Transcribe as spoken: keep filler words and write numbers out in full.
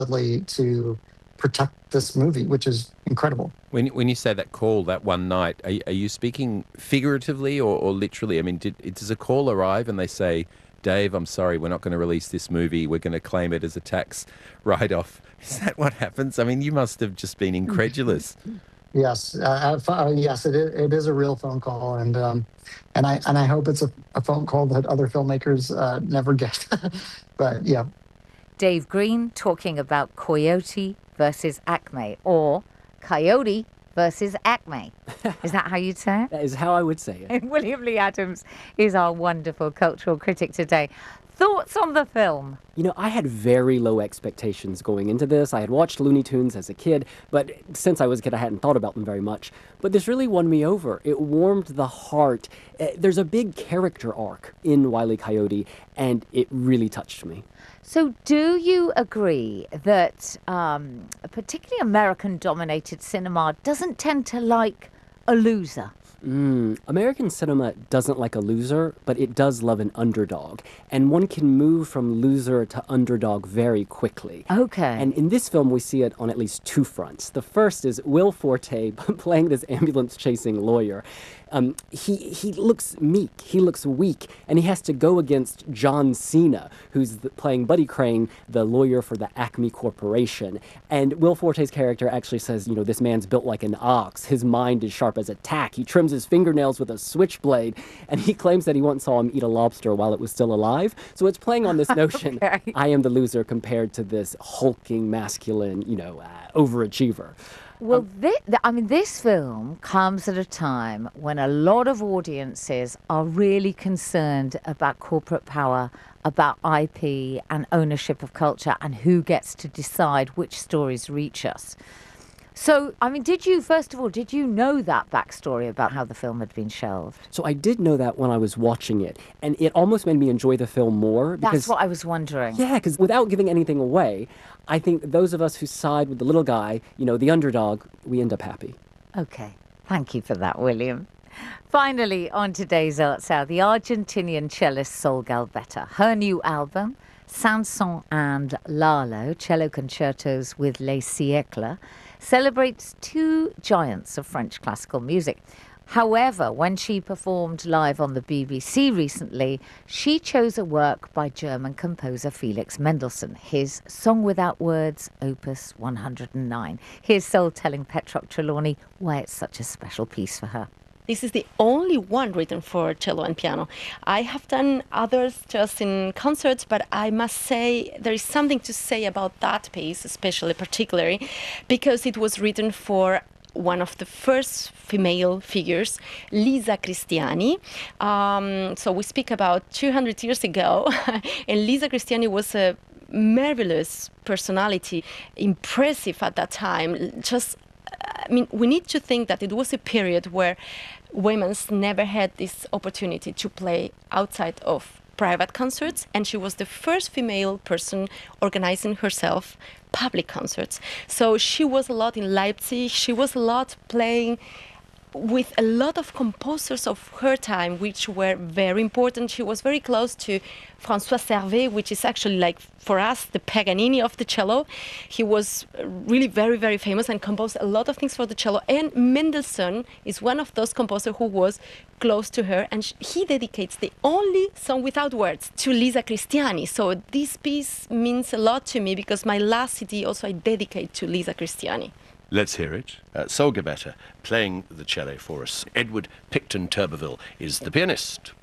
to protect this movie, which is incredible. When when you say that call that one night, are, are you speaking figuratively or, or literally? I mean, did, does a call arrive and they say, Dave, I'm sorry, we're not going to release this movie. We're going to claim it as a tax write-off. Is that what happens? I mean, you must have just been incredulous. Yes, uh, uh, yes, it is, it is a real phone call, and um, and I and I hope it's a, a phone call that other filmmakers uh, never get. But yeah. Dave Green talking about Coyote versus Acme, or Coyote versus Acme. Is that how you'd say it? That is how I would say it. William Lee Adams is our wonderful cultural critic today. Thoughts on the film? You know, I had very low expectations going into this. I had watched Looney Tunes as a kid, but since I was a kid, I hadn't thought about them very much. But this really won me over. It warmed the heart. Uh, there's a big character arc in Wile E. Coyote, and it really touched me. So do you agree that um, particularly American-dominated cinema doesn't tend to like a loser? Mm, American cinema doesn't like a loser, but it does love an underdog. And one can move from loser to underdog very quickly. Okay. And in this film, we see it on at least two fronts. The first is Will Forte playing this ambulance-chasing lawyer. Um, he, he looks meek, he looks weak, and he has to go against John Cena, who's the, playing Buddy Crane, the lawyer for the Acme Corporation. And Will Forte's character actually says, you know, this man's built like an ox. His mind is sharp as a tack. He trims his fingernails with a switchblade, and he claims that he once saw him eat a lobster while it was still alive. So it's playing on this notion, okay. I am the loser compared to this hulking, masculine, you know, uh, overachiever. Well, this, I mean, this film comes at a time when a lot of audiences are really concerned about corporate power, about I P and ownership of culture, and who gets to decide which stories reach us. So, I mean, did you, first of all, did you know that backstory about how the film had been shelved? So I did know that when I was watching it, and it almost made me enjoy the film more. Because, that's what I was wondering. Yeah, because without giving anything away, I think those of us who side with the little guy, you know, the underdog, we end up happy. Okay. Thank you for that, William. Finally, on today's Arts Hour, the Argentinian cellist Sol Gálvez. Her new album, Sansón and Lalo, Cello Concertos with Les Siècles, celebrates two giants of French classical music. However, when she performed live on the B B C recently, she chose a work by German composer Felix Mendelssohn, his Song Without Words, Opus one hundred nine. Here's Sol telling Petrock Trelawney why it's such a special piece for her. This is the only one written for cello and piano. I have done others just in concerts, but I must say there is something to say about that piece, especially particularly, because it was written for one of the first female figures, Lisa Cristiani. Um, so we speak about two hundred years ago, and Lisa Cristiani was a marvelous personality, impressive at that time. Just I mean, we need to think that it was a period where women never had this opportunity to play outside of private concerts, and she was the first female person organizing herself public concerts. So she was a lot in Leipzig, she was a lot playing with a lot of composers of her time, which were very important. She was very close to François Servet, which is actually, like, for us, the Paganini of the cello. He was really very, very famous and composed a lot of things for the cello. And Mendelssohn is one of those composers who was close to her, and he dedicates the only Song Without Words to Lisa Cristiani. So this piece means a lot to me because my last C D also I dedicate to Lisa Cristiani. Let's hear it. Uh, Sol Gálvez playing the cello for us. Edward Picton Turbeville is the pianist.